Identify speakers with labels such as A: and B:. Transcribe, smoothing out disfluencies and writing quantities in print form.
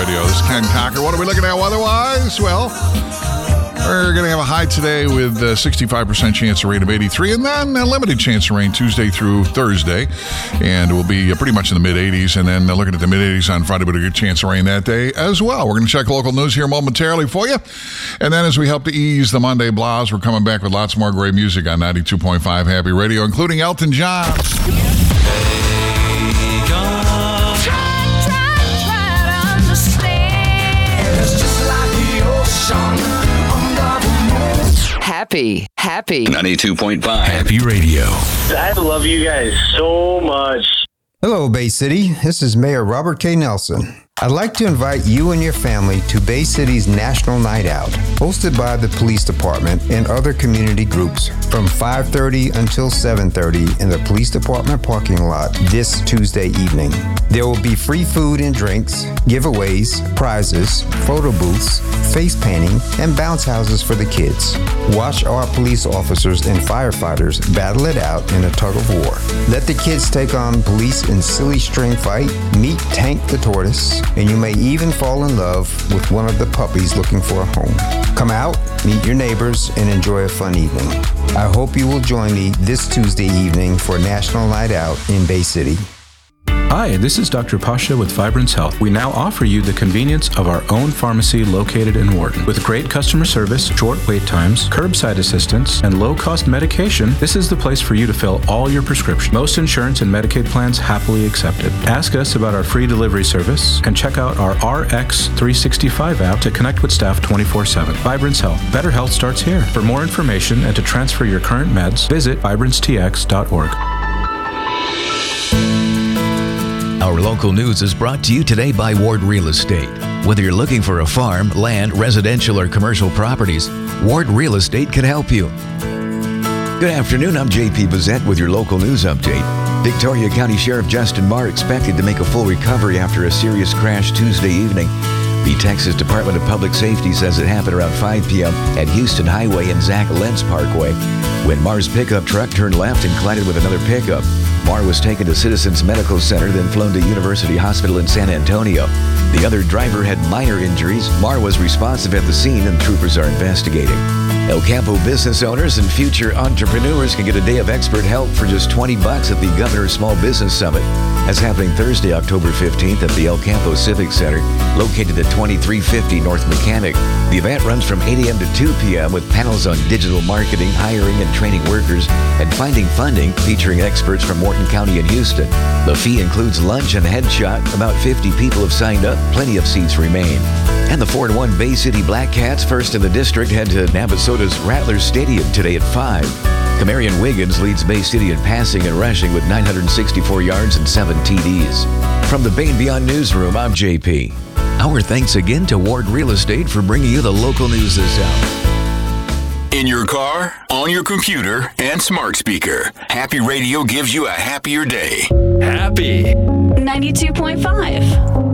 A: Radio. This is Ken Cocker. What are we looking at weather-wise? Well, we're going to have a high today with a 65% chance of rain of 83, and then a limited chance of rain Tuesday through Thursday. And we'll be pretty much in the mid-80s, and then looking at the mid-80s on Friday, but a good chance of rain that day as well. We're going to check local news here momentarily for you. And then as we help to ease the Monday blahs, we're coming back with lots more great music on 92.5 Happy Radio, including Elton John.
B: Happy
C: 92.5 Happy Radio.
D: I love you guys so much.
E: Hello, Bay City. This is Mayor Robert K. Nelson. I'd like to invite you and your family to Bay City's National Night Out, hosted by the Police Department and other community groups from 5:30 until 7:30 in the Police Department parking lot this Tuesday evening. There will be free food and drinks, giveaways, prizes, photo booths, face painting, and bounce houses for the kids. Watch our police officers and firefighters battle it out in a tug of war. Let the kids take on police in silly string fight, meet Tank the Tortoise, and you may even fall in love with one of the puppies looking for a home. Come out, meet your neighbors, and enjoy a fun evening. I hope you will join me this Tuesday evening for National Night Out in Bay City.
F: Hi, this is Dr. Pasha with Vibrance Health. We now offer you the convenience of our own pharmacy located in Wharton. With great customer service, short wait times, curbside assistance, and low-cost medication, this is the place for you to fill all your prescriptions. Most insurance and Medicaid plans happily accepted. Ask us about our free delivery service and check out our RX365 app to connect with staff 24/7. Vibrance Health. Better health starts here. For more information and to transfer your current meds, visit vibrancetx.org.
C: Our local news is brought to you today by Ward Real Estate. Whether you're looking for a farm, land, residential, or commercial properties, Ward Real Estate can help you. Good afternoon, I'm JP Bazette with your local news update. Victoria County Sheriff Justin Marr expected to make a full recovery after a serious crash Tuesday evening. The Texas Department of Public Safety says it happened around 5 p.m. at Houston Highway and Zach Lentz Parkway when Marr's pickup truck turned left and collided with another pickup. Marr was taken to Citizens Medical Center, then flown to University Hospital in San Antonio. The other driver had minor injuries. Marr was responsive at the scene, and troopers are investigating. El Campo business owners and future entrepreneurs can get a day of expert help for just $20 at the Governor's Small Business Summit. That's happening Thursday, October 15th at the El Campo Civic Center, located at 2350 North Mechanic. The event runs from 8 a.m. to 2 p.m. with panels on digital marketing, hiring and training workers, and finding funding featuring experts from Morton County and Houston. The fee includes lunch and headshot. About 50 people have signed up. Plenty of seats remain. And the 4-1 Bay City Black Cats, first in the district, head to Navasota's Rattlers Stadium today at 5. Camarion Wiggins leads Bay City in passing and rushing with 964 yards and 7 TDs. From the Bay and Beyond Newsroom, I'm JP. Our thanks again to Ward Real Estate for bringing you the local news this hour.
G: In your car, on your computer, and smart speaker, Happy Radio gives you a happier day.
H: Happy
I: 92.5